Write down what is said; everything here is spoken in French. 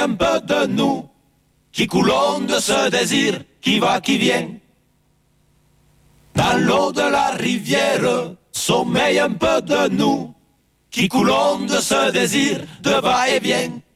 un peu de nous, qui coulons de ce désir qui va, qui vient. Dans l'eau de la rivière, sommeille un peu de nous, qui coulons de ce désir de va-et-vient.